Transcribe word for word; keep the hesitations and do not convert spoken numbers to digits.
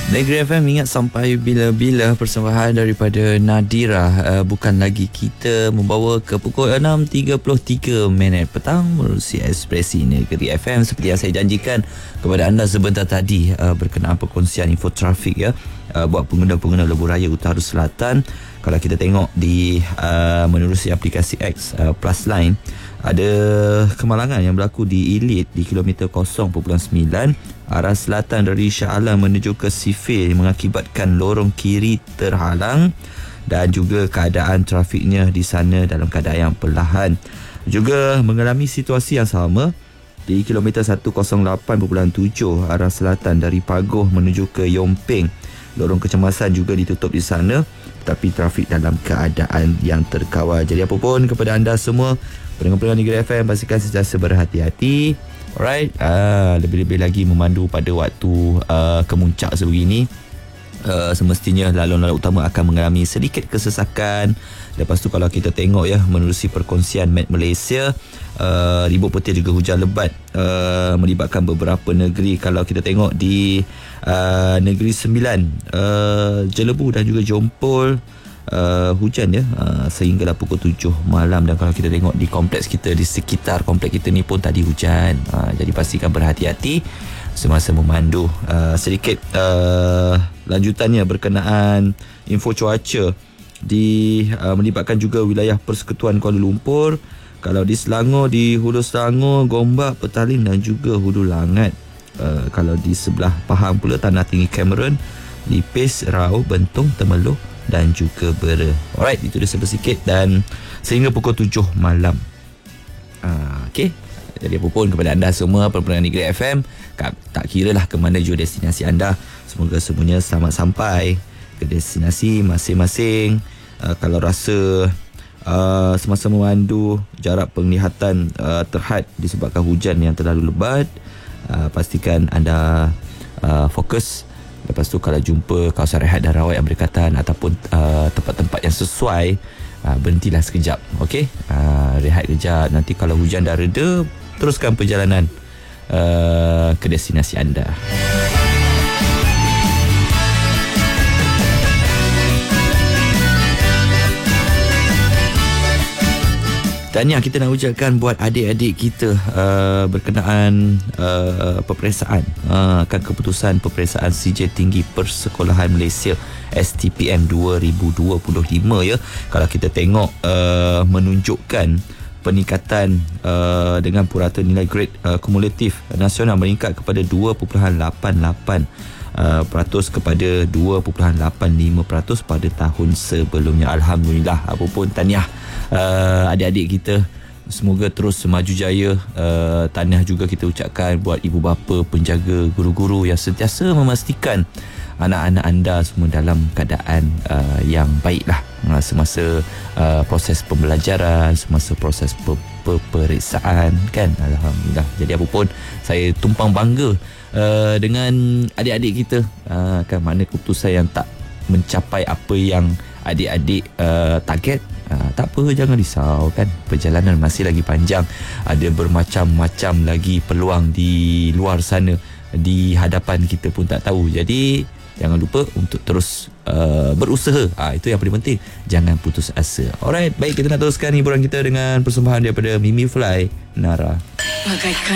Negeri F M ingat sampai bila-bila persembahan daripada Nadira. uh, Bukan lagi kita membawa ke pukul enam tiga puluh tiga minit petang menerusi Ekspresi Negeri F M. Seperti yang saya janjikan kepada anda sebentar tadi, uh, berkenaan perkongsian info trafik ya, uh, buat pengguna-pengguna lebuh raya utara selatan. Kalau kita tengok di uh, menerusi aplikasi X uh, Plus Line, ada kemalangan yang berlaku di Elite di kilometer kosong perpuluhan sembilan arah selatan dari Shah Alam menuju ke Sifil, mengakibatkan lorong kiri terhalang dan juga keadaan trafiknya di sana dalam keadaan yang perlahan. Juga mengalami situasi yang sama di kilometer seratus lapan perpuluhan tujuh arah selatan dari Pagoh menuju ke Yomping. Lorong kecemasan juga ditutup di sana, tetapi trafik dalam keadaan yang terkawal. Jadi apa pun kepada anda semua pendengar-pendengar Negeri F M, pastikan sentiasa berhati-hati. Alright, uh, lebih-lebih lagi memandu pada waktu uh, kemuncak sebegini. Uh, semestinya laluan-laluan utama akan mengalami sedikit kesesakan. Lepas tu kalau kita tengok ya, menerusi perkongsian Met Malaysia, uh, ribut petir juga hujan lebat uh, melibatkan beberapa negeri. Kalau kita tengok di uh, Negeri Sembilan, uh, Jelebu dan juga Jompol, Uh, hujan ya uh, sehinggalah pukul tujuh malam. Dan kalau kita tengok di kompleks kita, di sekitar kompleks kita ni pun tadi hujan. uh, Jadi pastikan berhati-hati semasa memandu. uh, Sedikit uh, lanjutannya berkenaan info cuaca di uh, melibatkan juga wilayah Persekutuan Kuala Lumpur. Kalau di Selangor, di Hulu Selangor, Gombak, Petaling dan juga Hulu Langat. uh, Kalau di sebelah Pahang pula, Tanah Tinggi Cameron, Lipis, Rau, Bentong, Temeloh dan juga Bera. Alright, itu dia sedikit dan sehingga pukul tujuh malam. uh, Okey, jadi apa pun kepada anda semua pendengar Negeri F M, tak kira lah ke mana jua destinasi anda, semoga semuanya selamat sampai ke destinasi masing-masing. uh, Kalau rasa uh, semasa memandu jarak penglihatan uh, terhad disebabkan hujan yang terlalu lebat, uh, pastikan anda uh, fokus. Lepas tu kalau jumpa kawasan rehat dan rawat yang berdekatan ataupun uh, tempat-tempat yang sesuai, uh, berhentilah sekejap. Okey, uh, rehat kejap. Nanti kalau hujan dah reda, teruskan perjalanan uh, ke destinasi anda. Tahniah kita nak ucapkan buat adik-adik kita uh, berkenaan uh, peperiksaan uh, akan keputusan peperiksaan C J Tinggi Persekolahan Malaysia S T P M dua ribu dua puluh lima ya. Kalau kita tengok uh, menunjukkan peningkatan uh, dengan purata nilai grade uh, kumulatif nasional meningkat kepada dua perpuluhan lapan lapan Uh, peratus kepada dua perpuluhan lapan lima peratus pada tahun sebelumnya. Alhamdulillah. Apa pun tahniah uh, adik-adik kita, semoga terus semaju jaya. uh, Tahniah juga kita ucapkan buat ibu bapa, penjaga, guru-guru yang sentiasa memastikan anak-anak anda semua dalam keadaan uh, yang baiklah uh, semasa uh, proses pembelajaran, semasa proses pe- peperiksaan kan. Alhamdulillah. Jadi apa pun saya tumpang bangga Uh, dengan adik-adik kita. uh, kan mana keputusan yang tak mencapai apa yang adik-adik uh, target, uh, tak apa, jangan risau kan. Perjalanan masih lagi panjang, ada bermacam-macam lagi peluang di luar sana, di hadapan kita pun tak tahu. Jadi jangan lupa untuk terus uh, berusaha. Ah, itu yang paling penting. Jangan putus asa. Alright, baik, kita nak teruskan hiburan kita dengan persembahan daripada Mimi Fly, Nara. Bagaikan